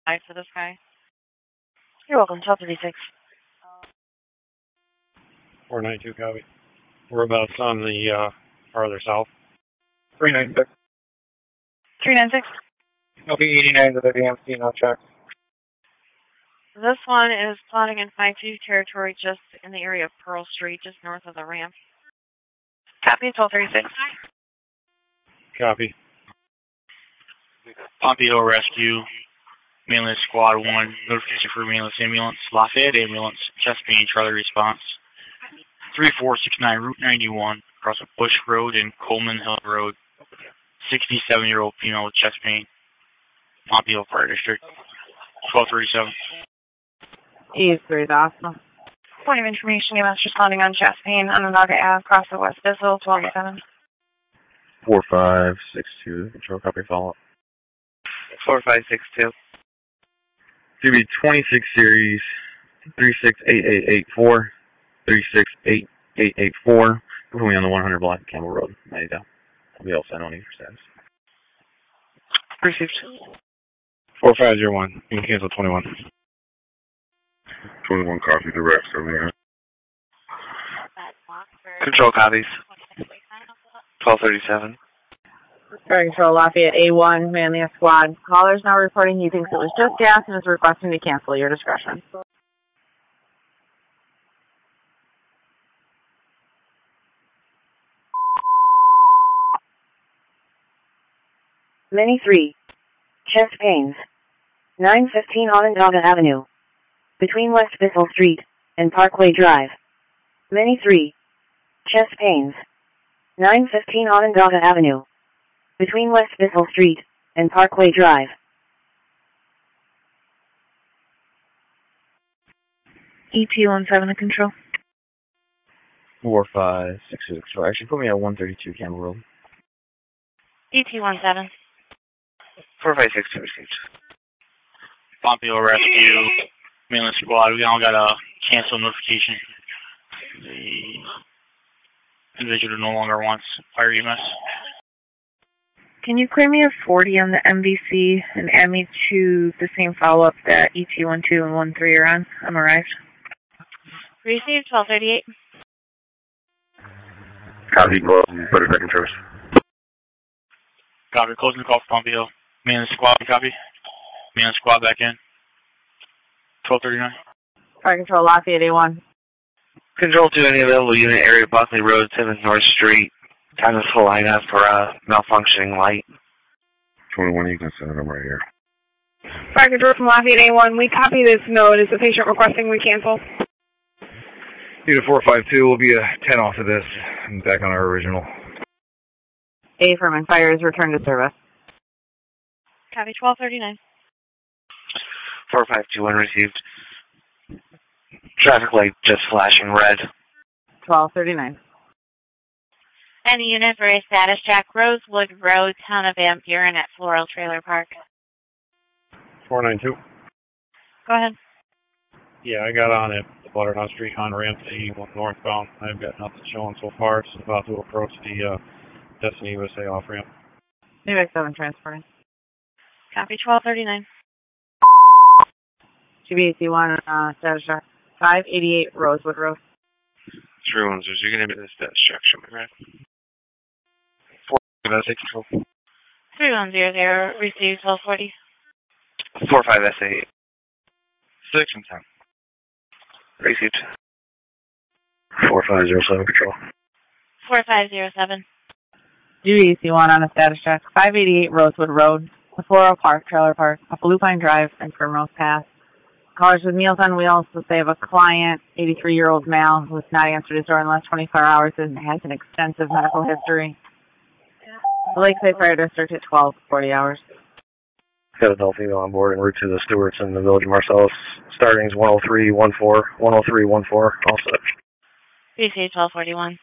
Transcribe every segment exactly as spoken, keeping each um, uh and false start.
Hi for this guy. You're welcome. twelve thirty-six. four ninety-two, copy. Whereabouts on the uh, farther south? three ninety-six. three ninety-six. Copy eighty-nine to the D M C, no check. This one is plotting in five two territory just in the area of Pearl Street, just north of the ramp. Copy, twelve thirty-six. Copy. Pompeo Rescue, mainland Squad one, notification for mainland ambulance, Lafayette ambulance, chest pain, Charlie response. three four six nine Route ninety-one, across a Bush Road and Coleman Hill Road. sixty-seven-year-old female with chest pain. Pompeo Fire District, twelve thirty-seven. E three, the hospital. Point of information, U S responding on chest pain, Onondaga Ave, across the West Bissell, twelve oh seven. four five six two, control copy follow-up. four five six two. G B twenty-six series, three six eight eight eight four, three six eight eight eight four. Put me on the one hundred block of Campbell Road. There you go. I'll be all set on you for status. Received. four five zero one, you can cancel twenty-one. twenty-one copy direct, over there. Control copies. twelve thirty-seven. Fire Control, Lafayette A one, Manly Squad. Caller's now reporting he thinks it was just gas and is requesting to cancel. Your discretion. Many three. Chest pains. nine fifteen Onondaga Avenue. Between West Bissell Street and Parkway Drive. Many three. Chest pains. nine fifteen Onondaga Avenue. Between West Bissell Street and Parkway Drive. E T one seven to control. four five six two, control. Actually, put me at one thirty-two Campbell Road. E T one seven. four five six two received. Pompeo Rescue, mainland Squad, we all got a cancel notification. The individual no longer wants fire E M S. Can you clear me a forty on the M V C and add me to the same follow-up that E T one two and one three are on? I'm arrived. Received, twelve thirty-eight. Copy, go put it back in service. Copy, closing the call for Pompeo. Mainland Squad, copy. Mainland Squad back in. twelve thirty-nine. Fire Control, Lafayette A one. Control to any available unit, area Buckley Road, seventh North Street. Time of Salina for a malfunctioning light. twenty-one, you can send it over right here. Fire Control from Lafayette A one. We copy this note. Is the patient requesting we cancel? Unit four five two will be a ten off of this. I'm back on our original. A Furman Fire is returned to service. Copy, twelve thirty-nine. four five two one received. Traffic light just flashing red. twelve thirty-nine. Any unit for a status check, Rosewood Road, Town of Van Buren at Floral Trailer Park. four ninety-two. Go ahead. Yeah, I got on at Butterhouse Street on ramp C northbound. I've got nothing showing so far. It's about to approach the uh, Destiny U S A off ramp. New X seven transporting. Copy, twelve thirty-nine. G B A C one, uh, status check. five eighty-eight Rosewood Road. Three ones, you're going to be the status check, show me, right? Four, S A control. three one zero zero, received, twelve forty. Four five S A. Six and ten. Received. four five zero seven, control. four five zero seven. G B A C one on a status check. five eighty-eight Rosewood Road, the Floral Park Trailer Park, off Blue Pine Drive and Primrose Pass. Callers with Meals on Wheels, so they have a client, eighty-three-year-old male, who has not answered his door in the last twenty-four hours and has an extensive medical history. The Lakeside Fire District at twelve forty hours. Got adult female on board en route to the Stewarts in the village of Marcellus. Starting's one oh three one four, one oh three one four, all set. Received, twelve forty-one.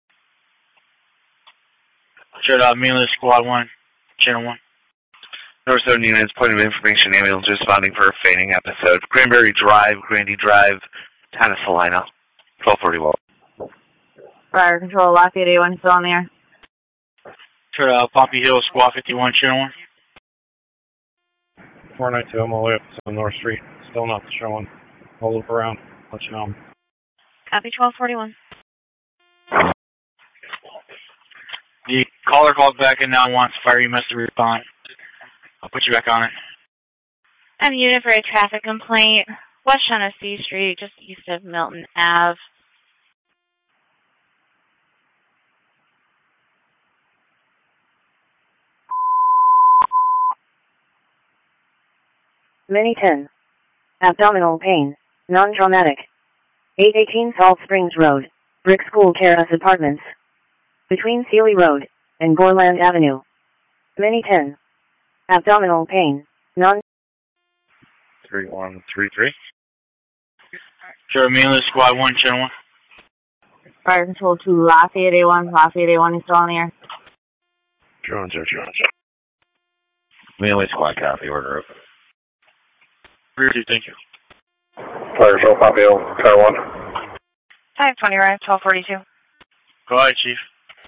Should uh, mainland Squad one, channel one. North seven units, point of information, ambulance responding for a fainting episode. Cranberry Drive, Grandy Drive, town of Salina, twelve forty-one. Fire Control, Lafayette A one, still on the air. Should uh, Pompey Hill Squad fifty-one, channel one. four nine two, I'm all the way up to North Street. Still not showing. I'll loop around. Let you know. Copy twelve forty-one. The caller called back and now wants fire E M S to respond. I'll put you back on it. I'm a unit for a traffic complaint. West Genesee Street, just east of Milton Avenue. Mini ten. Abdominal pain. Non-traumatic. eight eighteen Salt Springs Road. Brick School Terrace Apartments. Between Sealy Road and Gorland Avenue. Mini ten. Abdominal pain. Non. Three one three three. Sure, mainly squad one, channel one. Fire control two, Lafayette A one. Lafayette A one, you still on the air? Drone zero, drone zero. Mainly squad copy, order up. Rear two, thank you. Fire control, copy, Tower one. five twenty, right, twelve forty-two. Go ahead, Chief.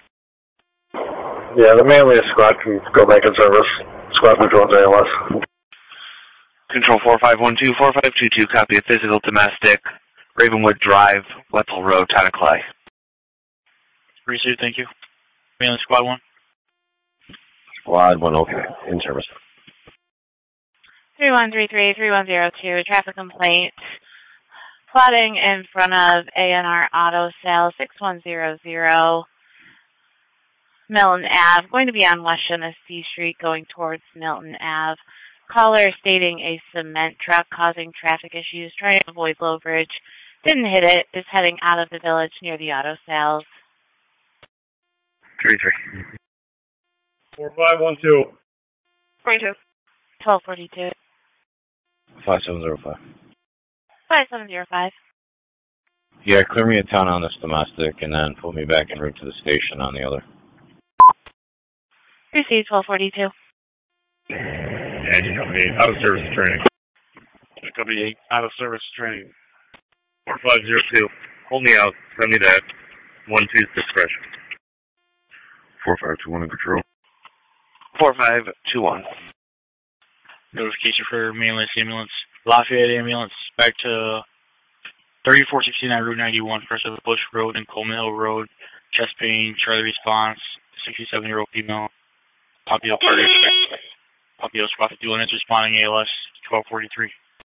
Yeah, the Manlius squad can go back in service. Squad control A L S. Control four five one two, four five two two, copy of physical domestic, Ravenwood Drive, Wetzel Road, Town of Clay. Receive, thank you. Mainly squad one. Squad one, okay, in service. three one three three, three one zero two, traffic complaint. Plotting in front of A N R Auto Sales, six one zero zero, Milton Avenue. Going to be on West Genesee Street, going towards Milton Avenue. Caller stating a cement truck causing traffic issues, trying to avoid low bridge. Didn't hit it, is heading out of the village near the auto sales. Three three. four five one two. forty-two. twelve forty-two. Five seven zero five. five seven zero five. Yeah, clear me a ton on this domestic and then put me back en route to the station on the other. Received twelve forty-two. Engine company, out of service training. Company eight, out of service training. four five zero two. Hold me out. Send me that. one two six fresh. four five two one in control. four five two one. Notification for mainland ambulance. Lafayette ambulance back to thirty-four sixty-nine Route ninety-one, first of Bush Road and Coleman Hill Road. Chest pain, Charlie response, sixty-seven-year-old female. Papio party. Papio squad fifty-one is responding A L S twelve forty-three.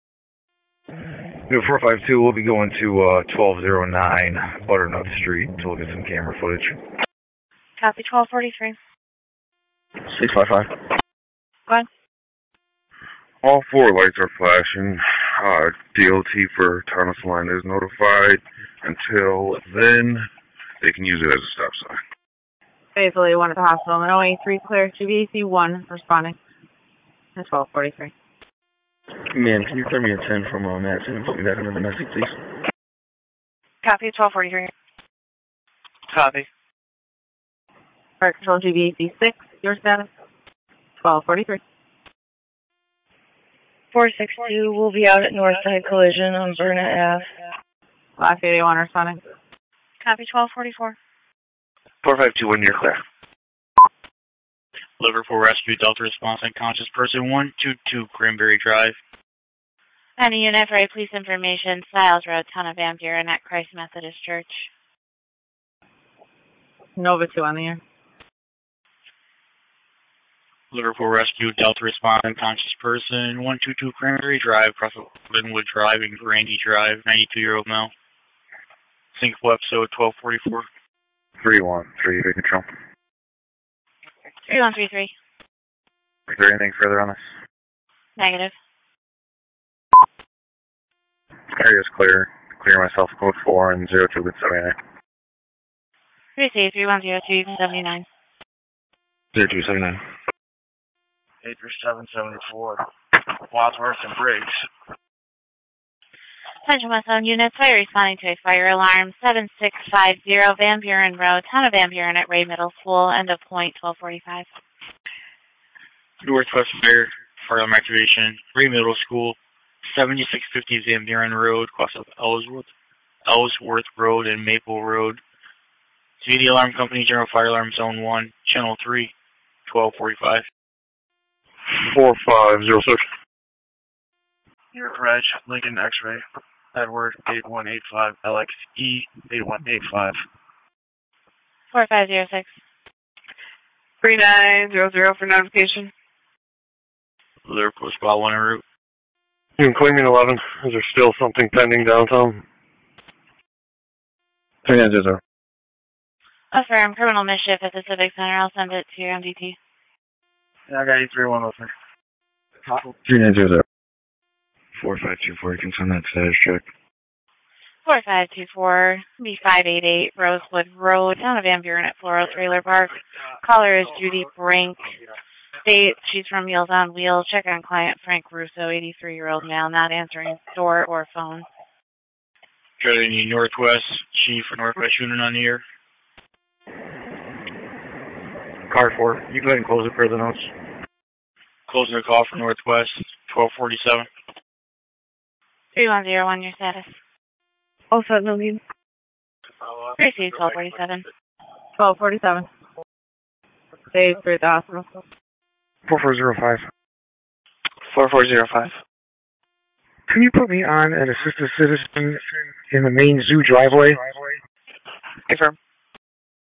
New four five two will be going to uh, twelve oh nine Butternut Street to look at some camera footage. Copy twelve forty-three. six five five. Go ahead. All four lights are flashing. Uh, D O T for Thomas Line is notified. Until then, they can use it as a stop sign. Faithfully, one at the hospital. No A three clear. G B A C one responding. At twelve forty-three. Man, can you clear me a ten from uh, Madison and put me back into the message, please? Copy twelve forty-three. Copy. Fire control G B A C six. Your status? twelve forty-three. four six two will be out at Northside Collision on Burnett Ave. Lafayette A one responding. Copy twelve forty-four. four five two one, you're clear. Liverpool Rescue Delta response unconscious person one two two Cranberry Drive. And a unit for a police information, Stiles Road, Town of Van Buren at Christ Methodist Church. Nova two on the air. Liverpool Rescue Delta response unconscious person one two two Cranberry Drive, across Linwood Drive and Grandy Drive, ninety-two-year-old male. Syncopal episode twelve forty-four. three one three, big control. three one three three. Is there anything further on this? Negative. Area is clear. Clear myself, code four and zero two with seventy-nine. Receive three one zero two seventy-nine. zero two seventy-nine. eight three seven seventy-four. Wadsworth and Briggs. Central West Zone units, fire responding to a fire alarm, seven six five zero Van Buren Road, Town of Van Buren at Ray Middle School, end of point twelve forty-five. Northwest Fire, fire alarm activation, Ray Middle School, seventy-six fifty Van Buren Road, cross of Ellsworth, Ellsworth Road and Maple Road. C D Alarm Company, General Fire Alarm Zone one, Channel three, twelve forty-five. four five zero six. New York Reg, Lincoln X-Ray, Edward eight one eight five, L X E eight one eight five. four five zero six. three nine zero zero for notification. Liverpool Squad one en route. You can claim eleven. Is there still something pending downtown? three nine zero zero. Affirm, criminal mischief at the Civic Center. I'll send it to your M D T. Yeah, I got E three one over. three nine zero zero. four five two four, you can send that status check. four five two four, B five eight eight, Rosewood Road, town of Van Buren at Floral Trailer Park. Caller is Judy Brink. States she's from Meals on Wheels. Check on client Frank Russo, eighty-three-year-old male, not answering door or phone. Got any Northwest Chief or Northwest Unit on the air? Car four, you go ahead and close it for the notes. Closing the call for Northwest, twelve forty-seven. three one zero one, your status. All set, no need. Receive twelve forty-seven. twelve forty-seven. Save through the hospital. four four zero five. four four zero five. Can you put me on an assisted citizen in the main zoo driveway? Confirm.